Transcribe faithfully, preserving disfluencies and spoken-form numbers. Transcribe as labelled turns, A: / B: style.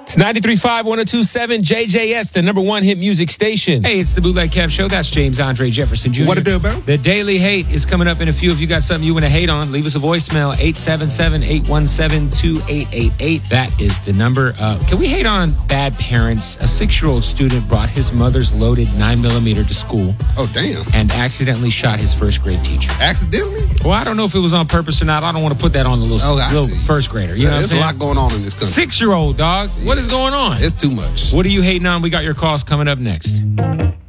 A: It's ninety-three point five, one oh two point seven J J S, the number one hit music station.
B: Hey, it's the Bootleg Kev Show. That's James Andre Jefferson Junior
C: What it do, Bill?
B: The Daily Hate is coming up in a few. If you got something you want to hate on, leave us a voicemail, eight seven seven, eight one seven, two eight eight eight. That is the number. Uh, can we hate on bad parents? A six-year-old student brought his mother's loaded nine millimeter to school.
C: Oh, damn.
B: And accidentally shot his first grade teacher.
C: Accidentally?
B: Well, I don't know if it was on purpose or not. I don't want to put that on the little,
C: Oh, I
B: little
C: see.
B: first grader. You
C: Yeah,
B: know what
C: there's
B: I'm
C: a
B: saying?
C: lot going on in this country.
B: Six-year-old, dog. What is going on?
C: It's too much.
B: What are you hating on? We got your calls coming up next.